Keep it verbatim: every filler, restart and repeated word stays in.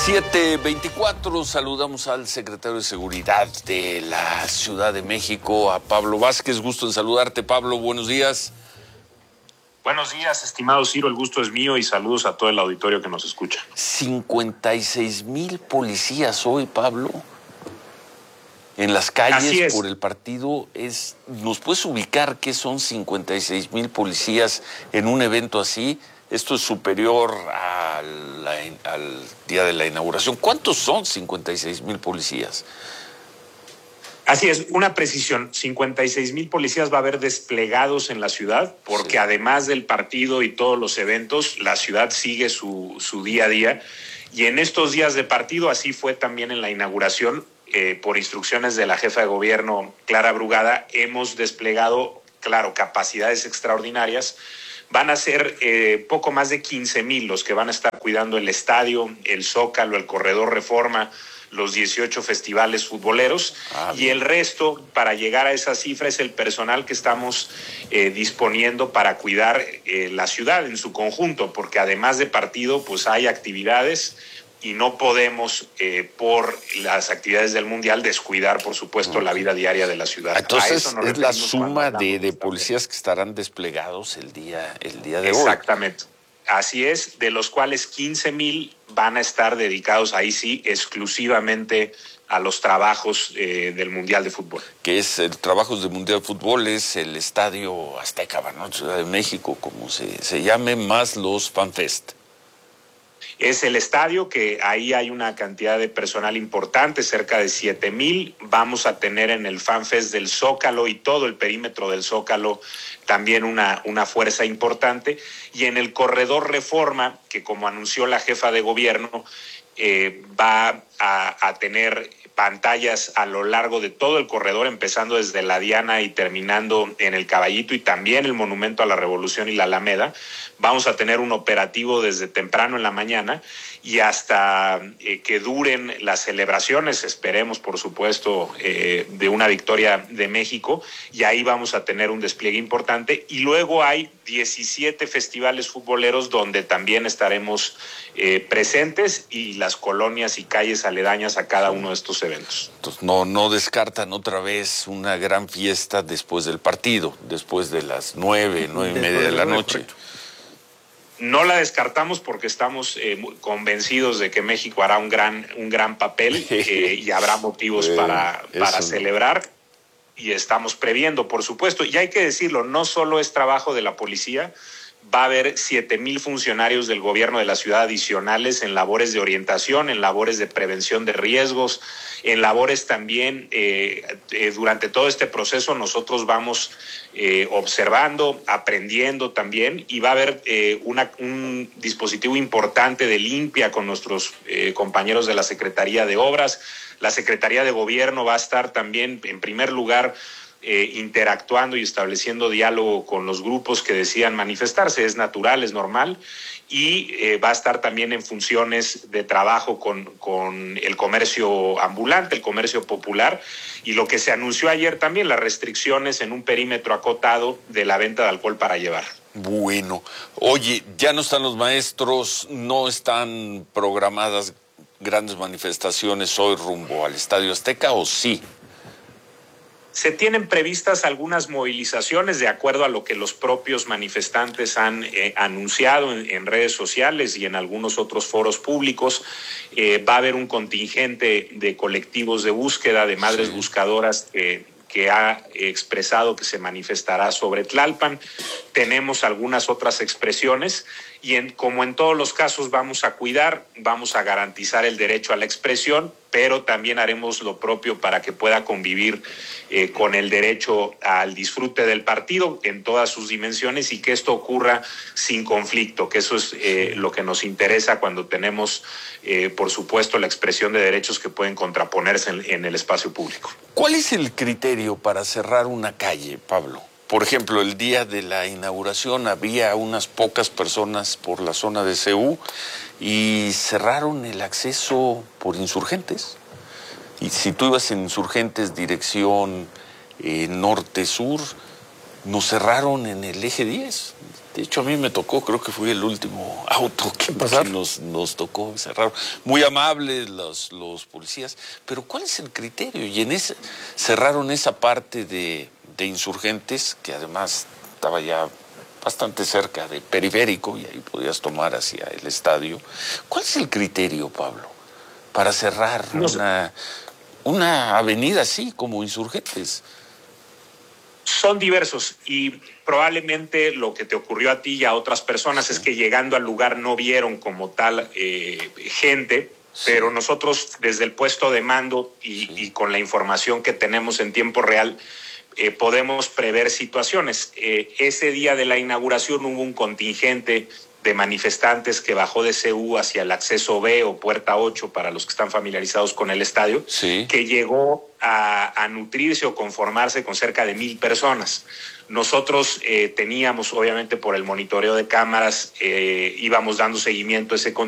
siete veinticuatro, saludamos al secretario de Seguridad de la Ciudad de México, a Pablo Vázquez. Gusto en saludarte, Pablo, buenos días. Buenos días, estimado Ciro, el gusto es mío y saludos a todo el auditorio que nos escucha. cincuenta y seis mil policías hoy, Pablo, en las calles por el partido. Es, ¿nos puedes ubicar qué son cincuenta y seis mil policías en un evento así? Esto es superior a la, al día de la inauguración. ¿Cuántos son cincuenta y seis mil policías? Así es, una precisión. cincuenta y seis mil policías va a haber desplegados en la ciudad, porque sí, además del partido y todos los eventos, la ciudad sigue su, su día a día. Y en estos días de partido, así fue también en la inauguración, eh, por instrucciones de la jefa de gobierno, Clara Brugada, hemos desplegado, claro, capacidades extraordinarias. Van a ser eh, poco más de quince mil los que van a estar cuidando el estadio, el Zócalo, el Corredor Reforma, los dieciocho festivales futboleros, ah, y el resto, para llegar a esa cifra, es el personal que estamos eh, disponiendo para cuidar eh, la ciudad en su conjunto, porque además de partido, pues hay actividades y no podemos, eh, por las actividades del Mundial, descuidar, por supuesto, okay, la vida diaria de la ciudad. Entonces, es la suma de, de policías que estarán desplegados el día, el día de hoy. Exactamente. Así es, de los cuales quince mil van a estar dedicados, ahí sí, exclusivamente a los trabajos eh, del Mundial de Fútbol. Que es el trabajo del Mundial de Fútbol, es el Estadio Azteca, ¿no? Ciudad de México, como se, se llame, más los FanFest. Es el estadio, que ahí hay una cantidad de personal importante, cerca de siete mil. Vamos a tener en el FanFest del Zócalo y todo el perímetro del Zócalo también una, una fuerza importante. Y en el Corredor Reforma, que como anunció la jefa de gobierno, eh, va a, a tener pantallas a lo largo de todo el corredor, empezando desde la Diana y terminando en el Caballito, y también el Monumento a la Revolución y la Alameda. Vamos a tener un operativo desde temprano en la mañana y hasta eh, que duren las celebraciones, esperemos por supuesto, eh, de una victoria de México, y ahí vamos a tener un despliegue importante. Y luego hay diecisiete festivales futboleros donde también estaremos eh, presentes, y las colonias y calles aledañas a cada uno de estos eventos. Entonces no, no descartan otra vez una gran fiesta después del partido, después de las nueve, nueve y media de la noche. No la descartamos porque estamos eh, convencidos de que México hará un gran, un gran papel eh, y habrá motivos eh, para, para celebrar, y estamos previendo, por supuesto. Y hay que decirlo, no solo es trabajo de la policía, va a haber siete mil funcionarios del gobierno de la ciudad adicionales en labores de orientación, en labores de prevención de riesgos, en labores también, eh, eh, durante todo este proceso nosotros vamos eh, observando, aprendiendo también, y va a haber eh, una, un dispositivo importante de limpia con nuestros eh, compañeros de la Secretaría de Obras. La Secretaría de Gobierno va a estar también, en primer lugar, Eh, interactuando y estableciendo diálogo con los grupos que decidan manifestarse. Es natural, es normal, y eh, va a estar también en funciones de trabajo con, con el comercio ambulante, el comercio popular, y lo que se anunció ayer también, las restricciones en un perímetro acotado de la venta de alcohol para llevar. Bueno, oye, ya no están los maestros, no están programadas grandes manifestaciones hoy rumbo al Estadio Azteca, ¿o sí? Se tienen previstas algunas movilizaciones de acuerdo a lo que los propios manifestantes han eh, anunciado en, en redes sociales y en algunos otros foros públicos. Eh, va a haber un contingente de colectivos de búsqueda, de madres sí. buscadoras eh, que ha expresado que se manifestará sobre Tlalpan. Tenemos algunas otras expresiones y en, como en todos los casos vamos a cuidar, vamos a garantizar el derecho a la expresión, pero también haremos lo propio para que pueda convivir eh, con el derecho al disfrute del partido en todas sus dimensiones, y que esto ocurra sin conflicto, que eso es eh, lo que nos interesa cuando tenemos, eh, por supuesto, la expresión de derechos que pueden contraponerse en, en el espacio público. ¿Cuál es el criterio para cerrar una calle, Pablo? Por ejemplo, el día de la inauguración había unas pocas personas por la zona de C U y cerraron el acceso por Insurgentes. Y si tú ibas en Insurgentes dirección eh, norte-sur, nos cerraron en el eje diez. De hecho, a mí me tocó, creo que fui el último auto que, que nos, nos tocó cerrar. Muy amables los, los policías, pero ¿cuál es el criterio? Y en ese cerraron esa parte de, de Insurgentes, que además estaba ya bastante cerca del periférico, y ahí podías tomar hacia el estadio. ¿Cuál es el criterio, Pablo, para cerrar no sé. una, una avenida así como Insurgentes? Son diversos y probablemente lo que te ocurrió a ti y a otras personas sí. es que llegando al lugar no vieron como tal eh, gente, sí. pero nosotros desde el puesto de mando y, sí. y con la información que tenemos en tiempo real eh, podemos prever situaciones. Eh, ese día de la inauguración hubo un contingente de manifestantes que bajó de C U hacia el acceso B o puerta ocho para los que están familiarizados con el estadio, sí. que llegó a, a nutrirse o conformarse con cerca de mil personas. Nosotros eh, teníamos, obviamente por el monitoreo de cámaras, eh, íbamos dando seguimiento a ese contingente.